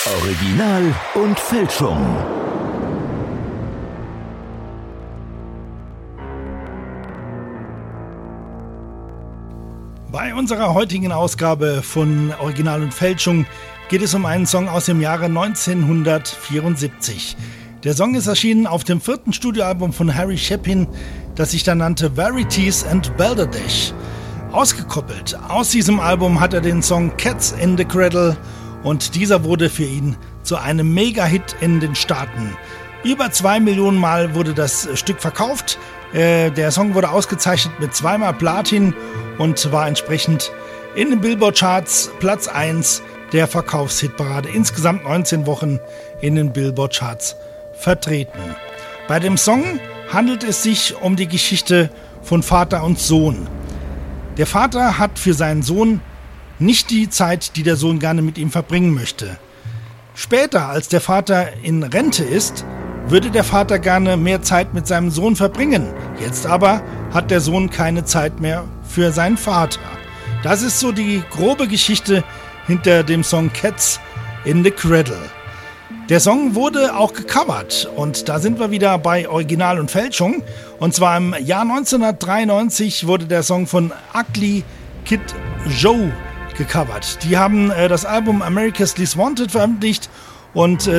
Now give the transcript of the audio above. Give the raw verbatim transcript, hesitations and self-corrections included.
Original und Fälschung. Bei unserer heutigen Ausgabe von Original und Fälschung geht es um einen Song aus dem Jahre neunzehnhundertvierundsiebzig. Der Song ist erschienen auf dem vierten Studioalbum von Harry Chapin, das sich dann nannte Verities and Balderdash. Ausgekoppelt aus diesem Album hat er den Song Cats in the Cradle und dieser wurde für ihn zu einem Mega-Hit in den Staaten. Über zwei Millionen Mal wurde das Stück verkauft. Äh, der Song wurde ausgezeichnet mit zweimal Platin und war entsprechend in den Billboard-Charts Platz eins der Verkaufshitparade. Insgesamt neunzehn Wochen in den Billboard-Charts vertreten. Bei dem Song handelt es sich um die Geschichte von Vater und Sohn. Der Vater hat für seinen Sohn nicht die Zeit, die der Sohn gerne mit ihm verbringen möchte. Später, als der Vater in Rente ist, würde der Vater gerne mehr Zeit mit seinem Sohn verbringen. Jetzt aber hat der Sohn keine Zeit mehr für seinen Vater. Das ist so die grobe Geschichte hinter dem Song Cats in the Cradle. Der Song wurde auch gecovert und da sind wir wieder bei Original und Fälschung. Und zwar im Jahr neunzehnhundertdreiundneunzig wurde der Song von Ugly Kid Joe gecovert. Die haben äh, das Album America's Least Wanted veröffentlicht und äh,